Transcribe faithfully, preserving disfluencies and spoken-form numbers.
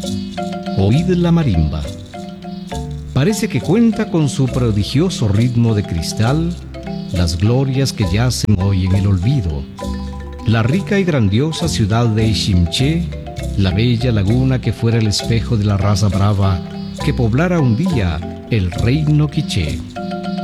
Oíd la marimba. Parece que cuenta con su prodigioso ritmo de cristal las glorias que yacen hoy en el olvido. La rica y grandiosa ciudad de Iximché, la bella laguna que fuera el espejo de la raza brava que poblara un día el reino quiché.